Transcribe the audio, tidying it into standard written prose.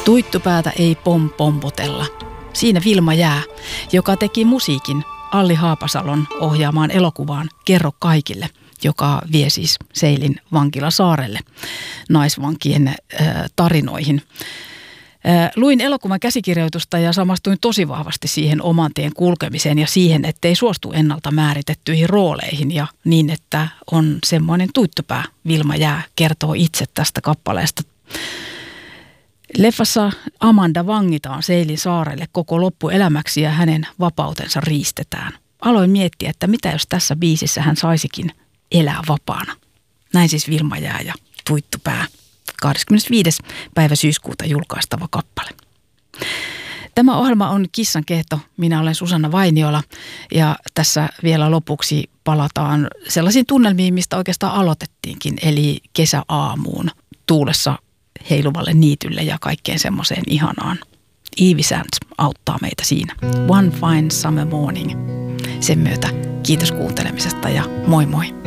Tuittupäätä ei pompotella. Siinä Vilma Jää, joka teki musiikin Alli Haapasalon ohjaamaan elokuvaan Kerro kaikille, joka vie siis Seilin vankilasaarelle naisvankien tarinoihin. Luin elokuvan käsikirjoitusta ja samastuin tosi vahvasti siihen oman tien kulkemiseen ja siihen, ettei suostu ennalta määritettyihin rooleihin ja niin, että on semmoinen tuittupää. Vilma Jää kertoo itse tästä kappaleesta. Leffassa Amanda vangitaan Seilin saarelle koko loppuelämäksi ja hänen vapautensa riistetään. Aloin miettiä, että mitä jos tässä biisissä hän saisikin elää vapaana. Näin siis Vilma Jää ja Tuittupää. 25. päivä syyskuuta julkaistava kappale. Tämä ohjelma on Kissan kehto. Minä olen Susanna Vainiola ja tässä vielä lopuksi palataan sellaisiin tunnelmiin, mistä oikeastaan aloitettiinkin, eli kesäaamuun, tuulessa heiluvalle niitylle ja kaikkeen semmoiseen ihanaan. Ivy Sands auttaa meitä siinä. One Fine Summer Morning. Sen myötä kiitos kuuntelemisesta ja moi moi.